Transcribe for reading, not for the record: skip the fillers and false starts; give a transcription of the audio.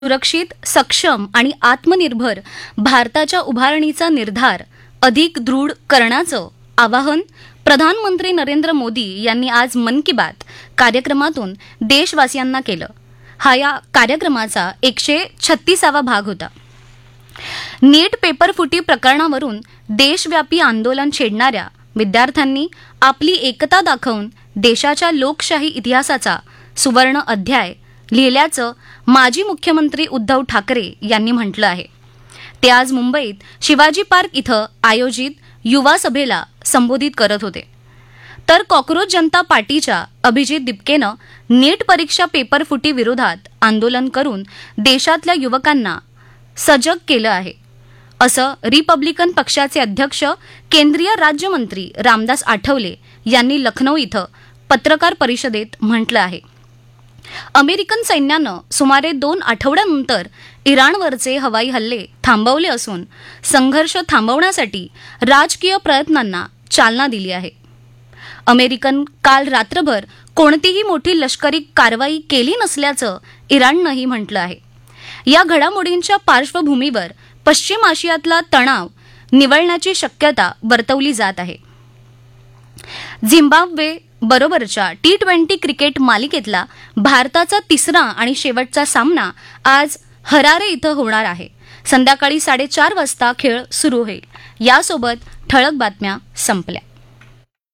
सुरक्षित, सक्षम आणि आत्मनिर्भर भारताच्या उभारणीचा निर्धार अधिक दृढ करण्याचं आवाहन प्रधानमंत्री नरेंद्र मोदी यांनी आज मन की बात कार्यक्रमातून देशवासियांना केलं. हा या कार्यक्रमाचा 136वा भाग होता. नीट पेपर फुटी प्रकरणावरून देशव्यापी आंदोलन छेडणाऱ्या विद्यार्थ्यांनी आपली एकता दाखवून देशाच्या लोकशाही इतिहासाचा सुवर्ण अध्याय लिहिल्याचं माजी मुख्यमंत्री उद्धव ठाकरे यांनी म्हटलं आहे. ते आज मुंबईत शिवाजी पार्क इथं आयोजित युवा सभेला संबोधित करत होते. तर कॉक्रोच जनता पार्टीच्या अभिजित दिपकेनं नीट परीक्षा पेपर फुटी विरोधात आंदोलन करून देशातल्या युवकांना सजग केलं आहे, असं रिपब्लिकन पक्षाचे अध्यक्ष केंद्रीय राज्यमंत्री रामदास आठवले यांनी लखनौ इथं पत्रकार परिषदेत म्हटलं आहे. अमेरिकन सैन्यानं सुमारे 2 आठवड्यांनंतर इराणवरचे हवाई हल्ले थांबवले असून संघर्ष थांबवण्यासाठी राजकीय प्रयत्नांना चालना दिली आहे. अमेरिकन काल रात्रभर कोणतीही मोठी लष्करी कारवाई केली नसल्याचं इराणनंही म्हटलं आहे. या घडामोडींच्या पार्श्वभूमीवर पश्चिम आशियातला तणाव निवळण्याची शक्यता वर्तवली जात आहे. झिम्बाब्वे बरोबरच्या T20 क्रिकेट मालिकेतला भारताचा तिसरा आणि शेवटचा सामना आज हरारे इथं होणार आहे. संध्याकाळी 4:30 वाजता खेळ सुरू होईल. यासोबत ठळक बातम्या संपल्या.